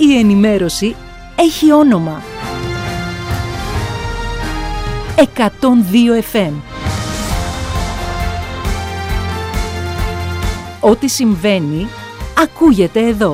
Η ενημέρωση έχει όνομα. 102 FM. Ό,τι συμβαίνει, ακούγεται εδώ.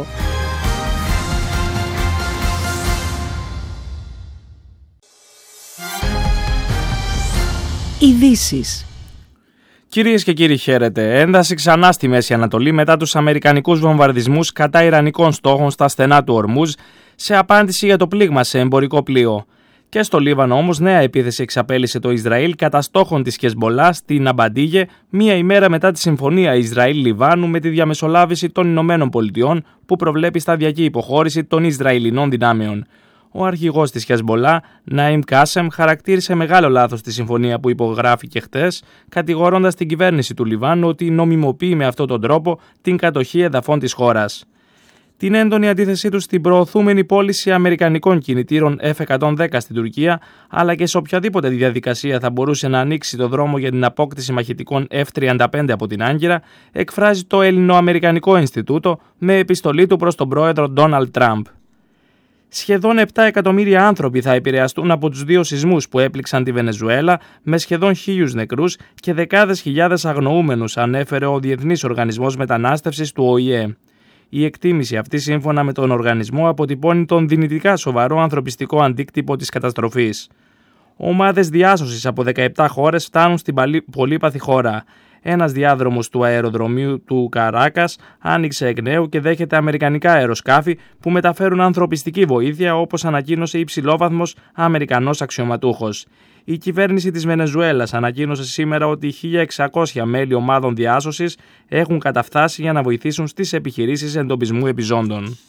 Ειδήσεις. Κυρίες και κύριοι, χαίρετε. Ένταση ξανά στη Μέση Ανατολή μετά τους αμερικανικούς βομβαρδισμούς κατά ιρανικών στόχων στα στενά του Ορμούζ, σε απάντηση για το πλήγμα σε εμπορικό πλοίο. Και στο Λίβανο όμως νέα επίθεση εξαπέλυσε το Ισραήλ κατά στόχων της Χεσμπολά στην Αμπαντίγε, μία ημέρα μετά τη συμφωνία Ισραήλ-Λιβάνου με τη διαμεσολάβηση των Ηνωμένων Πολιτειών που προβλέπει σταδιακή υποχώρηση των Ισραηλινών δυνάμεων. Ο αρχηγός της Χεσμπολά, Ναΐμ Κάσεμ, χαρακτήρισε μεγάλο λάθος τη συμφωνία που υπογράφηκε χτες, κατηγορώντας την κυβέρνηση του Λιβάνου ότι νομιμοποιεί με αυτόν τον τρόπο την κατοχή εδαφών της χώρας. Την έντονη αντίθεσή του στην προωθούμενη πώληση αμερικανικών κινητήρων F-110 στην Τουρκία, αλλά και σε οποιαδήποτε διαδικασία θα μπορούσε να ανοίξει το δρόμο για την απόκτηση μαχητικών F-35 από την Άγκυρα, εκφράζει το Ελληνοαμερικανικό Ινστιτούτο με επιστολή του προς τον πρόεδρο Ντόναλντ Τραμπ. Σχεδόν 7 εκατομμύρια άνθρωποι θα επηρεαστούν από τους δύο σεισμούς που έπληξαν τη Βενεζουέλα, με σχεδόν 1.000 νεκρούς και δεκάδες χιλιάδες αγνοούμενους, ανέφερε ο Διεθνής Οργανισμός Μετανάστευσης του ΟΗΕ. Η εκτίμηση αυτή, σύμφωνα με τον οργανισμό, αποτυπώνει τον δυνητικά σοβαρό ανθρωπιστικό αντίκτυπο της καταστροφής. Ομάδες διάσωσης από 17 χώρες φτάνουν στην πολύπαθη χώρα. Ένας διάδρομος του αεροδρομίου του Καράκας άνοιξε εκ νέου και δέχεται αμερικανικά αεροσκάφη που μεταφέρουν ανθρωπιστική βοήθεια, όπως ανακοίνωσε υψηλόβαθμος Αμερικανός αξιωματούχος. Η κυβέρνηση της Βενεζουέλας ανακοίνωσε σήμερα ότι 1.600 μέλη ομάδων διάσωσης έχουν καταφτάσει για να βοηθήσουν στις επιχειρήσεις εντοπισμού επιζώντων.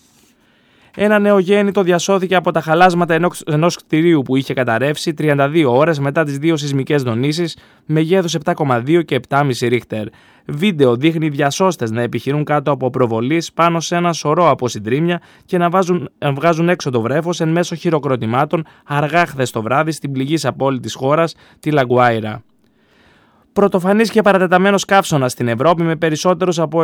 Ένα νεογέννητο διασώθηκε από τα χαλάσματα ενός κτηρίου που είχε καταρρεύσει 32 ώρες μετά τις δύο σεισμικές δονήσεις μεγέθους 7,2 και 7,5 ρίχτερ. Βίντεο δείχνει διασώστες να επιχειρούν κάτω από προβολής πάνω σε ένα σωρό από συντρίμμια και να βγάζουν έξω το βρέφος εν μέσω χειροκροτημάτων αργά χθες το βράδυ στην πληγής απόλυτη της χώρας, τη Λαγκουάιρα. Πρωτοφανής και παρατεταμένος καύσωνας στην Ευρώπη, με περισσότερους από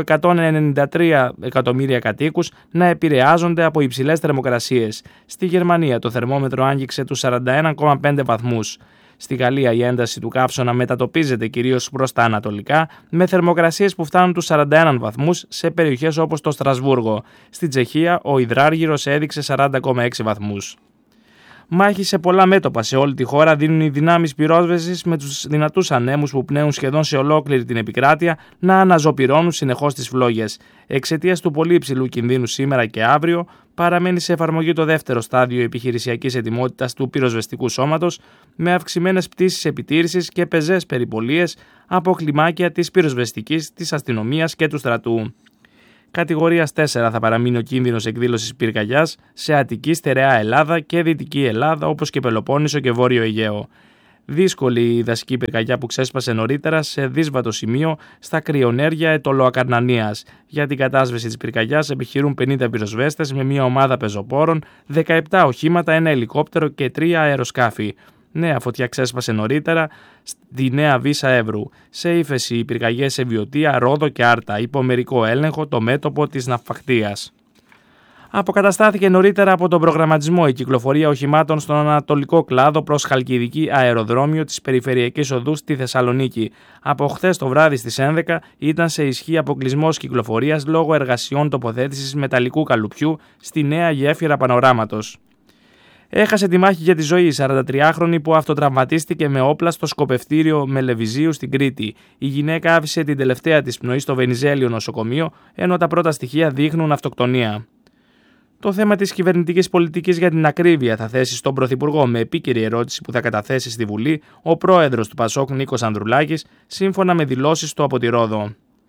193 εκατομμύρια κατοίκους να επηρεάζονται από υψηλές θερμοκρασίες. Στη Γερμανία το θερμόμετρο άγγιξε τους 41,5 βαθμούς. Στη Γαλλία η ένταση του καύσωνα μετατοπίζεται κυρίως προς τα ανατολικά, με θερμοκρασίες που φτάνουν τους 41 βαθμούς σε περιοχές όπως το Στρασβούργο. Στη Τσεχία ο υδράργυρος έδειξε 40,6 βαθμούς. Μάχη σε πολλά μέτωπα σε όλη τη χώρα δίνουν οι δυνάμεις πυρόσβεσης, με τους δυνατούς ανέμους που πνέουν σχεδόν σε ολόκληρη την επικράτεια να αναζωπυρώνουν συνεχώς τις φλόγες. Εξαιτίας του πολύ υψηλού κινδύνου σήμερα και αύριο, παραμένει σε εφαρμογή το δεύτερο στάδιο επιχειρησιακής ετοιμότητας του πυροσβεστικού σώματος, με αυξημένες πτήσεις επιτήρησης και πεζές περιπολίες από κλιμάκια της πυροσβεστικής, της αστυνομίας και του στρατού. Κατηγορίας 4 θα παραμείνει ο κίνδυνος εκδήλωσης πυρκαγιάς σε Αττική, Στερεά Ελλάδα και Δυτική Ελλάδα, όπως και Πελοπόννησο και Βόρειο Αιγαίο. Δύσκολη η δασική πυρκαγιά που ξέσπασε νωρίτερα σε δύσβατο σημείο στα κρυονέρια Αιτωλοακαρνανίας. Για την κατάσβεση της πυρκαγιάς επιχειρούν 50 πυροσβέστες με μια ομάδα πεζοπόρων, 17 οχήματα, ένα ελικόπτερο και 3 αεροσκάφη. Νέα φωτιά ξέσπασε νωρίτερα στη Νέα Βύσα Εύρου. Σε ύφεση οι πυρκαγιές σε Βιωτία, Ρόδο και Άρτα. Υπό μερικό έλεγχο το μέτωπο της Ναυπακτίας. Αποκαταστάθηκε νωρίτερα από τον προγραμματισμό η κυκλοφορία οχημάτων στον ανατολικό κλάδο προς Χαλκιδική αεροδρόμιο της Περιφερειακής Οδού στη Θεσσαλονίκη. Από χθες το βράδυ στις 11 ήταν σε ισχύ αποκλεισμός κυκλοφορίας λόγω εργασιών τοποθέτησης μεταλλικού καλουπιού στη νέα γέφυρα Πανοράματος. Έχασε τη μάχη για τη ζωή η 43χρονη που αυτοτραυματίστηκε με όπλα στο σκοπευτήριο Μελεβιζίου στην Κρήτη. Η γυναίκα άφησε την τελευταία της πνοή στο Βενιζέλιο νοσοκομείο, ενώ τα πρώτα στοιχεία δείχνουν αυτοκτονία. Το θέμα της κυβερνητικής πολιτικής για την ακρίβεια θα θέσει στον Πρωθυπουργό με επίκαιρη ερώτηση που θα καταθέσει στη Βουλή ο πρόεδρος του Πασόκ Νίκος Ανδρουλάκης, σύμφωνα με δηλώσεις του από τη Ρόδο.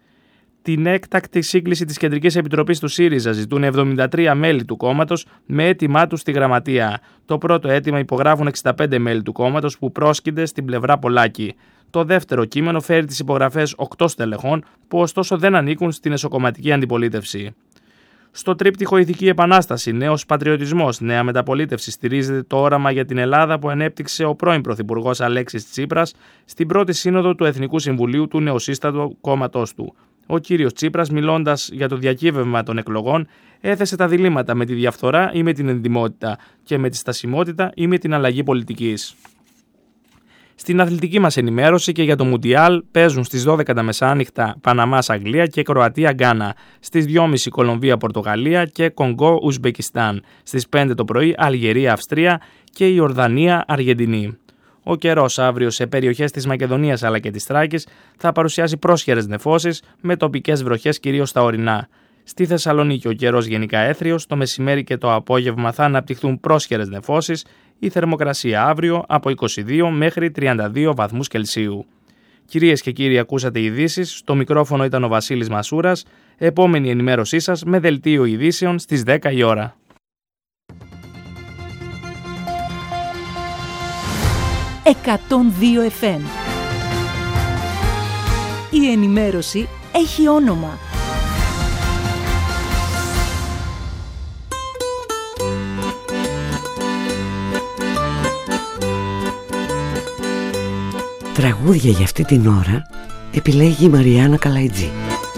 Την έκτακτη σύγκληση της Κεντρικής Επιτροπής του ΣΥΡΙΖΑ ζητούν 73 μέλη του κόμματος με αίτημά τους στη Γραμματεία. Το πρώτο αίτημα υπογράφουν 65 μέλη του κόμματος που πρόσκυνται στην πλευρά Πολάκη. Το δεύτερο κείμενο φέρει τις υπογραφές 8 στελεχών που ωστόσο δεν ανήκουν στην εσωκομματική αντιπολίτευση. Στο τρίπτυχο Ηθική Επανάσταση, Νέος Πατριωτισμός, Νέα Μεταπολίτευση στηρίζεται το όραμα για την Ελλάδα που ανέπτυξε ο πρώην Πρωθυπουργός Αλέξης Τσίπρας στην πρώτη σύνοδο του Εθνικού Συμβουλίου του νεοσύστατου κόμματός του. Ο κύριος Τσίπρας, μιλώντας για το διακύβευμα των εκλογών, έθεσε τα διλήμματα με τη διαφθορά ή με την εντιμότητα και με τη στασιμότητα ή με την αλλαγή πολιτικής. Στην αθλητική μας ενημέρωση και για το Μουντιάλ παίζουν στις 12 τα μεσάνυχτα Παναμάς Αγγλία και Κροατία Γκάνα, στις 2.30 Κολομβία Πορτογαλία και Κονγκό Ουσμπεκιστάν, στις 5 το πρωί Αλγερία Αυστρία και Ιορδανία Αργεντινή. Ο καιρός αύριο σε περιοχές της Μακεδονίας αλλά και της Θράκης θα παρουσιάσει πρόσχερες νεφώσεις με τοπικές βροχές κυρίως στα ορεινά. Στη Θεσσαλονίκη ο καιρός γενικά έθριος, το μεσημέρι και το απόγευμα θα αναπτυχθούν πρόσχερες νεφώσεις, η θερμοκρασία αύριο από 22 μέχρι 32 βαθμούς Κελσίου. Κυρίες και κύριοι, ακούσατε ειδήσεις, στο μικρόφωνο ήταν ο Βασίλης Μασούρας, επόμενη ενημέρωσή σας με δελτίο ειδήσεων στις 10 η ώρα. «102 FM». Η ενημέρωση έχει όνομα. Τραγούδια για αυτή την ώρα επιλέγει η Μαριάννα Καλαϊτζή.